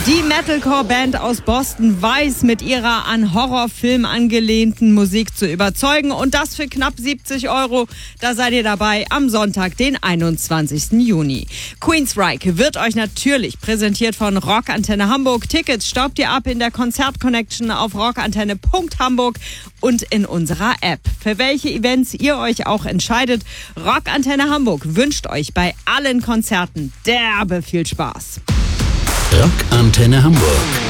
Die Metalcore-Band aus Boston weiß, mit ihrer an Horrorfilm angelehnten Musik zu überzeugen. Und das für knapp 70 €. Da seid ihr dabei am Sonntag, den 21. Juni. Queensryche wird euch natürlich präsentiert von Rockantenne Hamburg. Tickets staubt ihr ab in der Konzert-Connection auf rockantenne.hamburg und in unserer App. Für welche Events ihr euch auch entscheidet, Rockantenne Hamburg wünscht euch bei allen Konzerten derbe viel Spaß. Rockantenne Hamburg.